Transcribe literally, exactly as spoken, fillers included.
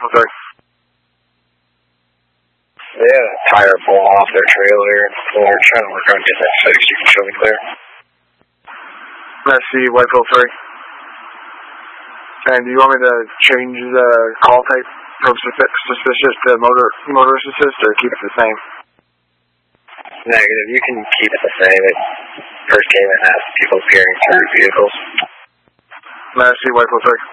Okay. They had a tire blow off their trailer, and we're trying to work on getting that fixed. You can show me clear. Let's see, Whiteville three. And do you want me to change the call type from suspicious to motor motorist assist, or keep it the same? Negative. You can keep it the same. It first came in as people peering through vehicles. Let's see, Whiteville three.